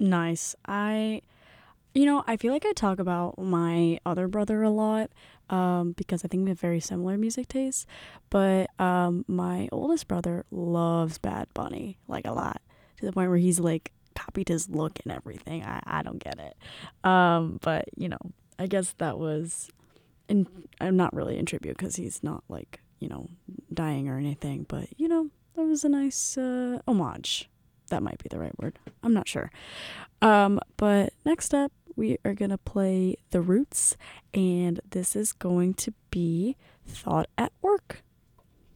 Nice. I feel like I talk about my other brother a lot because I think we have very similar music tastes. But my oldest brother loves Bad Bunny, like a lot, to the point where he's like copied his look and everything. I don't get it. But, I guess that was, and I'm not really in tribute because he's not like, dying or anything. But, that was a nice homage. That might be the right word. I'm not sure. But next up, we are gonna play The Roots, and this is going to be Thought at Work.